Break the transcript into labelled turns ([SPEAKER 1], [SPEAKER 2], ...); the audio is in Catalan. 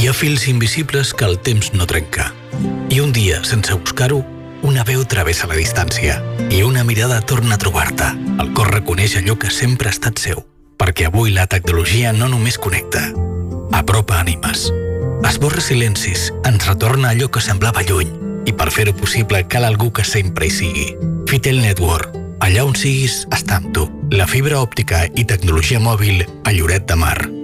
[SPEAKER 1] ha fils invisibles que el temps no trenca. I un dia, sense buscar-ho, una veu travessa la distància i una mirada torna a trobar-te. El cor reconeix allò que sempre ha estat seu, perquè avui la tecnologia no només connecta, apropa ànimes. Esborra silencis, ens retorna allò que semblava lluny, i per fer-ho possible cal algú que sempre hi sigui. Fitel Network. Allà on siguis, està amb tu. La fibra òptica i tecnologia mòbil a Lloret de Mar.